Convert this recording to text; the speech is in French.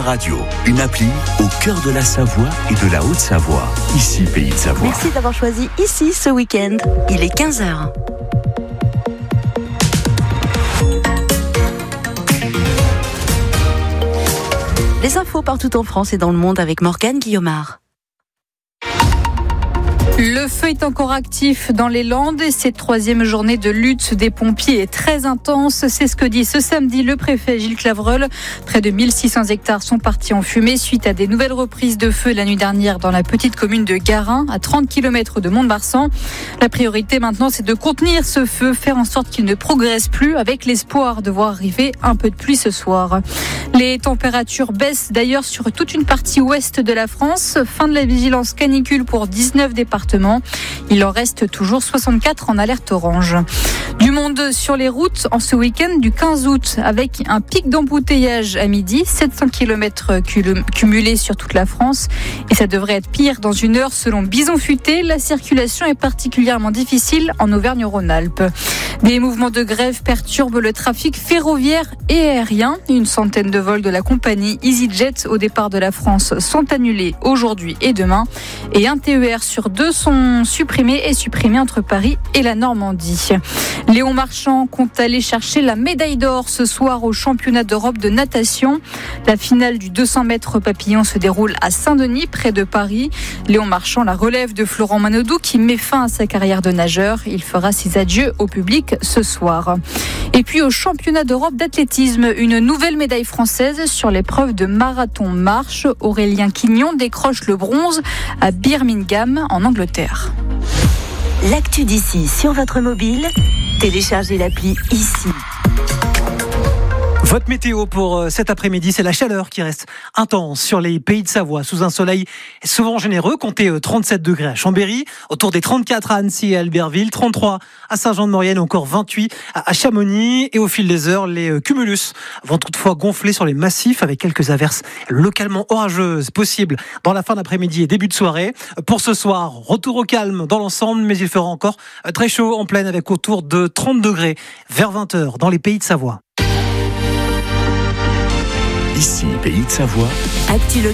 Radio, une appli au cœur de la Savoie et de la Haute-Savoie. Ici, Pays de Savoie. Merci d'avoir choisi ici ce week-end. Il est 15h. Les infos partout en France et dans le monde avec Morgane Guillaumard. Le feu est encore actif dans les Landes et cette troisième journée de lutte des pompiers est très intense. C'est ce que dit ce samedi le préfet Gilles Clavreul. Près de 1600 hectares sont partis en fumée suite à des nouvelles reprises de feu la nuit dernière dans la petite commune de Garin, à 30 km de Mont-de-Marsan. La priorité maintenant, c'est de contenir ce feu, faire en sorte qu'il ne progresse plus avec l'espoir de voir arriver un peu de pluie ce soir. Les températures baissent d'ailleurs sur toute une partie ouest de la France. Fin de la vigilance canicule pour 19 départements. Il en reste toujours 64 en alerte orange. Du monde sur les routes en ce week-end du 15 août avec un pic d'embouteillage à midi, 700 km cumulés sur toute la France. Et ça devrait être pire dans une heure selon Bison Futé. La circulation est particulièrement difficile en Auvergne-Rhône-Alpes. Des mouvements de grève perturbent le trafic ferroviaire et aérien. Une centaine de vols de la compagnie EasyJet au départ de la France sont annulés aujourd'hui et demain. Et un TER sur 2 sont supprimés entre Paris et la Normandie. Léon Marchand compte aller chercher la médaille d'or ce soir au championnat d'Europe de natation. La finale du 200 mètres papillon se déroule à Saint-Denis, près de Paris. Léon Marchand la relève de Florent Manodou qui met fin à sa carrière de nageur. Il fera ses adieux au public ce soir. Et puis au championnat d'Europe d'athlétisme, une nouvelle médaille française sur l'épreuve de marathon-marche. Aurélien Quignon décroche le bronze à Birmingham en Angleterre. L'actu d'ici sur votre mobile, téléchargez l'appli ici. Votre météo pour cet après-midi, c'est la chaleur qui reste intense sur les Pays de Savoie. Sous un soleil souvent généreux, comptez 37 degrés à Chambéry, autour des 34 à Annecy et à Albertville, 33 à Saint-Jean-de-Maurienne, encore 28 à Chamonix. Et au fil des heures, les cumulus vont toutefois gonfler sur les massifs avec quelques averses localement orageuses possibles dans la fin d'après-midi et début de soirée. Pour ce soir, retour au calme dans l'ensemble, mais il fera encore très chaud en plaine avec autour de 30 degrés vers 20h dans les Pays de Savoie. Ici, Pays de Savoie. Actu